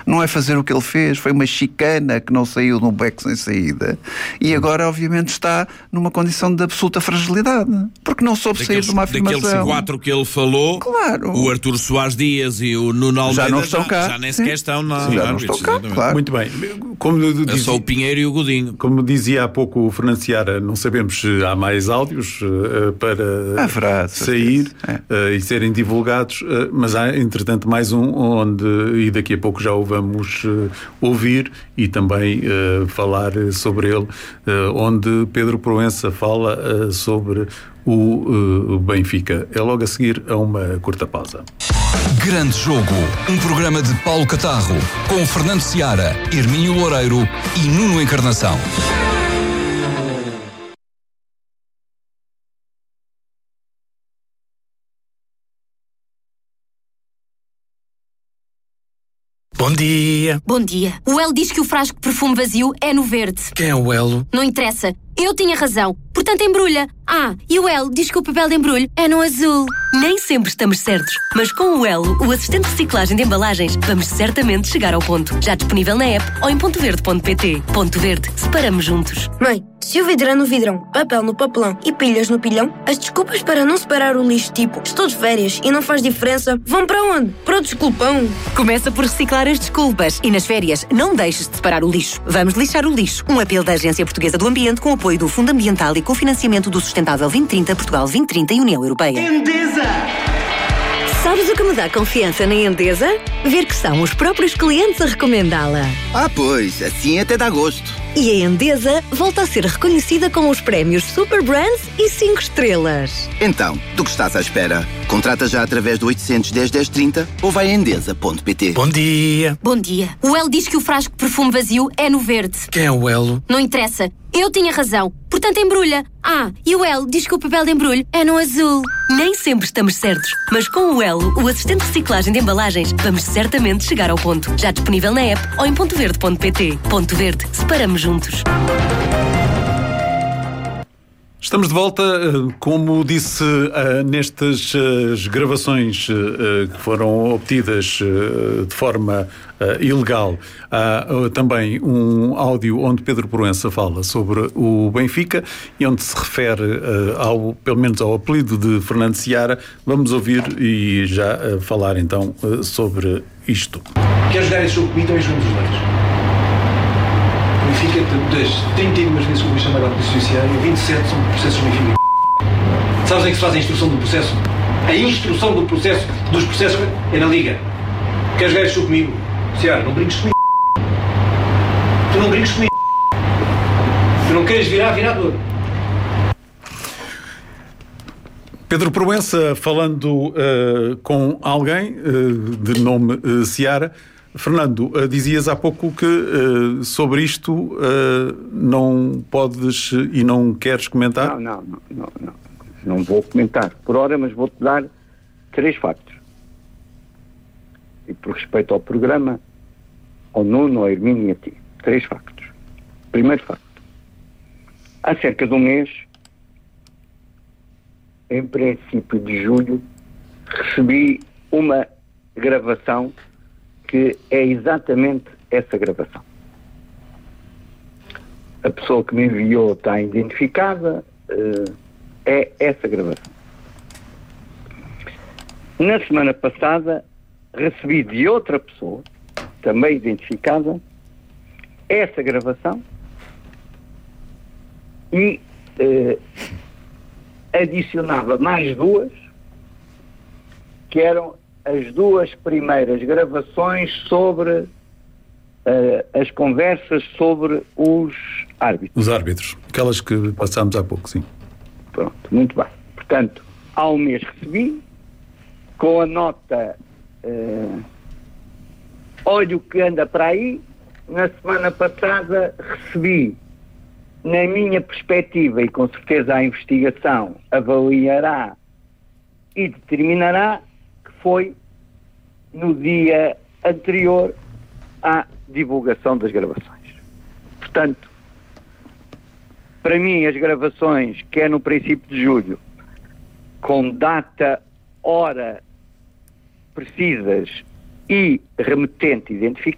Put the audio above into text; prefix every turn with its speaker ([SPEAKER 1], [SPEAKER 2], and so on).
[SPEAKER 1] não é fazer o que ele fez, foi uma chicana que não saiu de um beco sem saída, e agora obviamente está numa condição de absoluta fragilidade, porque não soube sair de uma afirmação.
[SPEAKER 2] Daqueles 4 que ele falou,
[SPEAKER 1] claro,
[SPEAKER 2] o Artur Soares Dias e o Nuno Almeida
[SPEAKER 1] já não estão cá.
[SPEAKER 2] Já nem sequer estão na
[SPEAKER 1] já não estão cá, claro.
[SPEAKER 3] Muito bem.
[SPEAKER 2] É só o Pinheiro e o Godinho.
[SPEAKER 3] Como dizia há pouco o Fernando Seara, não sabemos se há mais áudios para sair e serem divulgados, mas há entretanto mais um e daqui a pouco já o vamos ouvir e também falar sobre ele, onde Pedro Proença fala sobre o Benfica. É logo a seguir a uma curta pausa.
[SPEAKER 4] Grande Jogo, um programa de Paulo Catarro, com Fernando Seara, Hermínio Loureiro e Nuno Encarnação.
[SPEAKER 2] Bom dia.
[SPEAKER 5] Bom dia. O Elo diz que o frasco de perfume vazio é no verde.
[SPEAKER 2] Quem é o Elo?
[SPEAKER 5] Não interessa. Eu tinha razão. Portanto, embrulha. E o Elo diz que o papel de embrulho é no azul. Nem sempre estamos certos, mas com o Elo, o assistente de reciclagem de embalagens, vamos certamente chegar ao ponto. Já disponível na app ou em pontoverde.pt. Ponto Verde. Separamos juntos.
[SPEAKER 6] Mãe, se o vidro é no vidrão, papel no papelão e pilhas no pilhão, as desculpas para não separar o lixo, tipo estou de férias e não faz diferença, vão para onde? Para o desculpão.
[SPEAKER 7] Começa por reciclar as desculpas e nas férias não deixes de separar o lixo. Vamos lixar o lixo. Um apelo da Agência Portuguesa do Ambiente com apoio do Fundo Ambiental e cofinanciamento do Sustentável 2030, Portugal 2030 e União Europeia.
[SPEAKER 8] Endesa!
[SPEAKER 7] Sabes o que me dá confiança na Endesa? Ver que são os próprios clientes a recomendá-la.
[SPEAKER 9] Pois, assim até dá gosto.
[SPEAKER 7] E a Endesa volta a ser reconhecida com os prémios Super Brands e 5 estrelas.
[SPEAKER 9] Então, do que estás à espera? Contrata já através do 810 1030 ou vai a endesa.pt.
[SPEAKER 2] Bom dia.
[SPEAKER 5] Bom dia. O Elo diz que o frasco de perfume vazio é no verde.
[SPEAKER 2] Quem é o Elo?
[SPEAKER 5] Não interessa. Eu tinha razão. Portanto, embrulha. E o Elo diz que o papel de embrulho é no azul.
[SPEAKER 7] Nem sempre estamos certos, mas com o Elo, o assistente de reciclagem de embalagens, vamos certamente chegar ao ponto. Já disponível na app ou em pontoverde.pt. Ponto Verde. Separamos juntos.
[SPEAKER 3] Estamos de volta, como disse, nestas gravações que foram obtidas de forma ilegal. Há também um áudio onde Pedro Proença fala sobre o Benfica e onde se refere pelo menos ao apelido de Fernando Seara. Vamos ouvir e já falar então sobre isto.
[SPEAKER 10] Quer jogar esse jogo comigo, também jogamos os dois. O Benfica, das 31 vezes que eu fui chamado à Polícia Judiciária, 27 são processos do Benfica. Sabes em que se faz a instrução do processo? A instrução do processo, dos processos, é na Liga. Queres jogar esse jogo comigo? Seara, não brinques comigo. Tu não brinques comigo. Tu não queres virar todo.
[SPEAKER 3] Pedro Proença falando com alguém de nome Seara. Fernando, dizias há pouco que sobre isto não podes e não queres comentar?
[SPEAKER 11] Não vou comentar por hora, mas vou-te dar 3 factos. E por respeito ao programa, ao Nuno, ao Hermínio e a ti. 3 factos. Primeiro facto. Há cerca de um mês, em princípio de julho, recebi uma gravação que é exatamente essa gravação. A pessoa que me enviou está identificada, é essa gravação. Na semana passada, recebi de outra pessoa, também identificada, essa gravação e adicionava mais 2, que eram as 2 primeiras gravações sobre as conversas sobre os árbitros.
[SPEAKER 3] Os árbitros, aquelas que passámos há pouco, sim.
[SPEAKER 11] Pronto, muito bem. Portanto, há um mês recebi, com a nota olha o que anda para aí. Na semana passada recebi, na minha perspectiva, e com certeza a investigação avaliará e determinará, que foi no dia anterior à divulgação das gravações. Portanto, para mim as gravações, que é no princípio de julho, com data, hora precisas e remetente identificado,